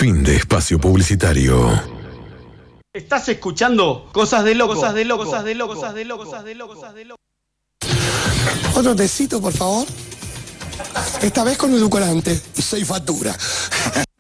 Fin de espacio publicitario. Estás escuchando Cosas de Loco, Cosas de Loco, Cosas de Loco, Cosas de Loco, Cosas de Loco, Cosas de Loco. Otro tecito, por favor. Esta vez con edulcorante y 6 facturas.